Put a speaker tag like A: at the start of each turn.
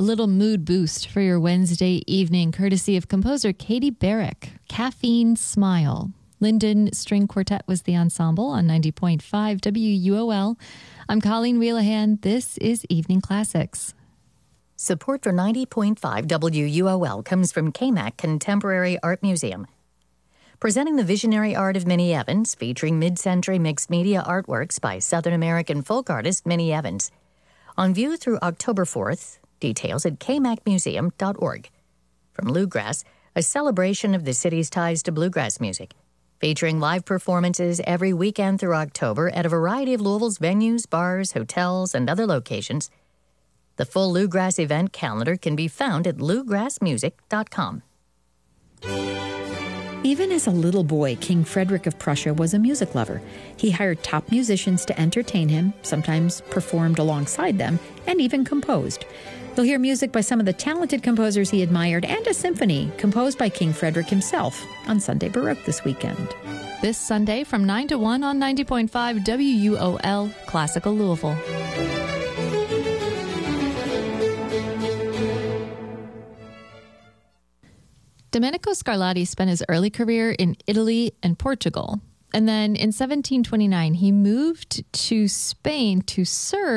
A: A little mood boost for your Wednesday evening, courtesy of composer Katie Barrick. Caffeine Smile. Linden String Quartet was the ensemble on 90.5 WUOL. I'm Colleen Wheelahan. This is Evening Classics.
B: Support for 90.5 WUOL comes from KMAC Contemporary Art Museum. Presenting the visionary art of Minnie Evans, featuring mid-century mixed media artworks by Southern American folk artist Minnie Evans. On view through October 4th, details at kmacmuseum.org. From Bluegrass, a celebration of the city's ties to bluegrass music, featuring live performances every weekend through October at a variety of Louisville's venues, bars, hotels, and other locations. The full Bluegrass event calendar can be found at bluegrassmusic.com.
C: Even as a little boy, King Frederick of Prussia was a music lover. He hired top musicians to entertain him, sometimes performed alongside them, and even composed. You'll hear music by some of the talented composers he admired and a symphony composed by King Frederick himself on Sunday Baroque this weekend.
A: This Sunday from 9 to 1 on 90.5 WUOL, Classical Louisville. Domenico Scarlatti spent his early career in Italy and Portugal. And then in 1729, he moved to Spain to serve